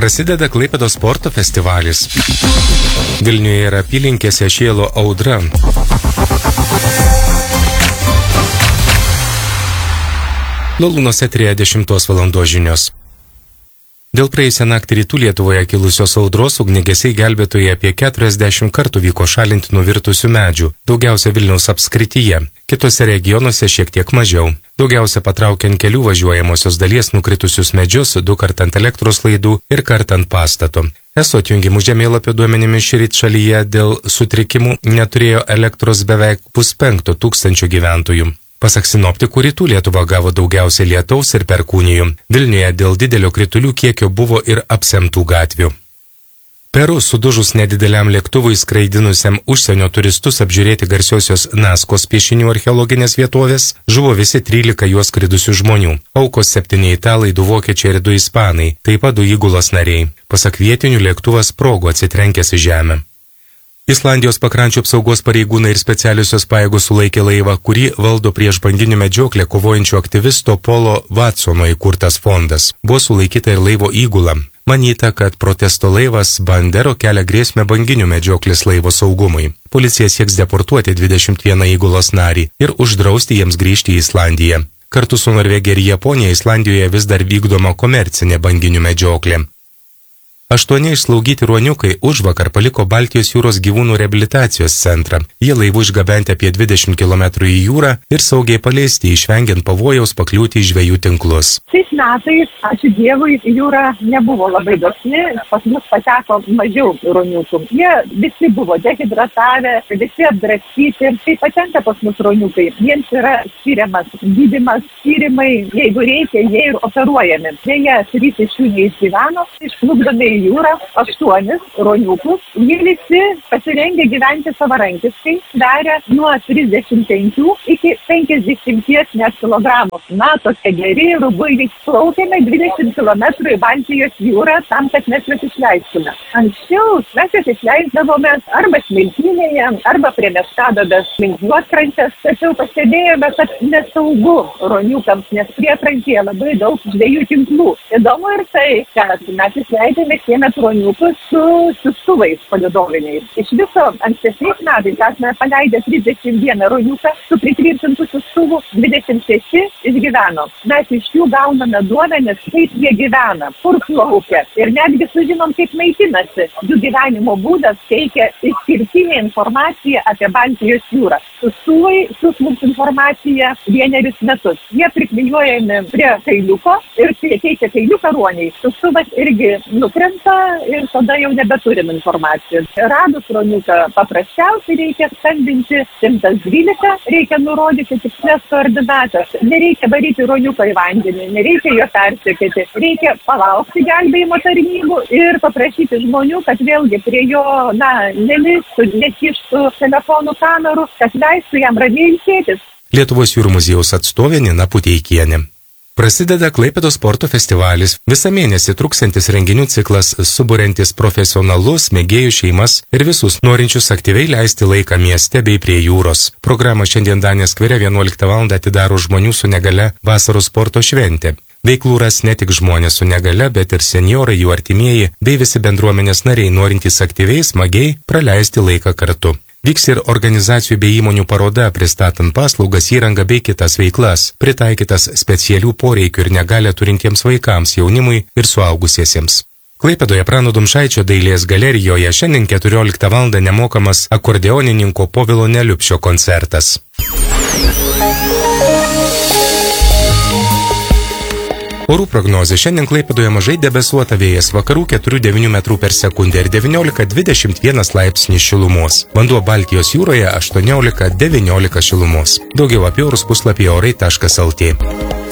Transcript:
Prasideda Klaipėdos sporto festivalis. Vilniuje ir apylinkėse šėlo audra. Lolūnos eteryje 10 valandos žinios. Dėl praėjusią naktį rytų Lietuvoje kilusios audros ugniagesiai gelbėtojai apie 40 kartų vyko šalinti nuvirtusių medžių, daugiausia Vilniaus apskrityje, kitose regionuose šiek tiek mažiau. Daugiausia patraukiant kelių važiuojamosios dalies nukritusius medžius, 2 kart ant elektros laidų ir kart ant pastato. ESO atjungimų žemėlapio duomenimis šįryt šalyje dėl sutrikimų neturėjo elektros beveik 500 gyventojų. Pasak sinoptikų, rytų Lietuva gavo daugiausiai lietaus ir perkūnijų. Vilniuje dėl didelio kritulių kiekio buvo ir apsemtų gatvių. Peru sudužus nedideliam lėktuvui skraidinusiam užsienio turistus apžiūrėti garsiosios Naskos piešinių archeologinės vietovės, žuvo visi 13 juos skridusių žmonių. Aukos 7 italai, 2 vokiečiai ir 2 ispanai, taip pat 2 įgulos nariai. Pasak vietinių, lėktuvas sprogo atsitrenkęs į žemę. Islandijos pakrančių apsaugos pareigūnai ir specialiosios pajėgos sulaikė laivą, kurį valdo prieš banginių medžioklę kovojančio aktyvisto Polo Vatsono įkurtas fondas. Buvo sulaikyta ir laivo įgula. Manyta, kad protesto laivas Bandero kelia grėsmę banginių medžioklės laivo saugumui. Policija sieks deportuoti 21 įgulos narį ir uždrausti jiems grįžti į Islandiją. Kartu su Norvegija ir Japonija Islandijoje vis dar vykdoma komercinė banginių medžioklė. 8 išslaugyti ruoniukai užvakar paliko Baltijos jūros gyvūnų reabilitacijos centrą. Jie laivu išgabenti apie 20 km į jūrą ir saugiai paleisti, išvengiant pavojaus pakliūti į žvejų tinklus. Šiais metais, ačiū Dievui, jūra nebuvo labai dosni, pas mus pateko mažiau ruoniukų. Jie visi buvo dehidratavę, visi apdraskyti. Tai patenka pas mus ruoniukai. Jiems yra skiriamas gydymas, tyrimai, jeigu reikia, jie ir operuojami. Jie 3 iš jų neišgyveno, išplukdomi į jūrą 8 ruoniukus. Jie visi pasirengę gyventi savarankiškai, sveria nuo 35 iki 50 net kilogramų. Na, tokie geri rubuiliai. Plaukėme 20 km į Baltijos jūrą tam, kad mes juos išleistume. Anksčiau mes juos išleisdavome arba smiltynėje, arba prie Meškadobės link juodkrantės, tačiau pastebėjome, kad nesaugu ruoniukams, nes priekrantėje labai daug žvejų tinklų. Įdomu ir tai, kad mes išleidėme šiemet ruoniukus su siųstuvais palydoviniais. Iš viso ankstesniais metais esame paleidę 31 ruoniuką su pritvirtintų siųstuvų, 26 išgyveno. Mes iš jų gauname duomenis, kaip jie gyvena, kur plaukia ir netgi sužinom, kaip maitinasi. Jų gyvenimo būdas teikia išskirtinę informaciją apie Baltijos jūrą. Siųstuvai siųs mums informaciją 1 metus. Jie priklijuojami prie kailiuko ir teikia kailiuką ruoniai. Siųstuvas irgi nukrenta ir tada jau nebeturim informacijos. Radus ruoniuką paprasčiausiai reikia skambinti 112, reikia nurodyti tikslės koordinatas. Nereikia varyti ruoniuką į vandenį, nereikia jo persekėti. Reikia palaukti gelbėjimo tarnybų ir paprašyti žmonių, kad vėlgi prie jo, nelistų, nekištų telefonų kamerų, kad leistų jam ramiai ilsėtis. Lietuvos jūrų muziejaus atstovė Nina Puteikienė. Prasideda Klaipėdos sporto festivalis. Visą mėnesį truksantis renginių ciklas suburiantis profesionalus, mėgėjų šeimas ir visus norinčius aktyviai leisti laiką mieste bei prie jūros. Programą šiandien Danės skvere 11 val. Atidaro žmonių su negale vasaros sporto šventė. Veiklų ras ne tik žmonės su negale, bet ir senjorai, jų artimieji bei visi bendruomenės nariai norintys aktyviai, smagiai praleisti laiką kartu. Vyks ir organizacijų bei įmonių paroda, pristatant paslaugas, įrangą bei kitas veiklas, pritaikytas specialių poreikių ir negalę turintiems vaikams, jaunimui ir suaugusiesiems. Klaipėdoje Prano Dumšaičio dailės galerijoje šiandien 14 val. Nemokamas akordeonininko Povilo Neliupšio koncertas. Orų prognozė. Šiandien Klaipėdoje mažai debesuota, vėjas vakarų 4–9 metrų per sekundę ir 19–21 laipsnis šilumos. Vanduo Baltijos jūroje 18–19 šilumos. Daugiau apie orus puslapyje orai.lt.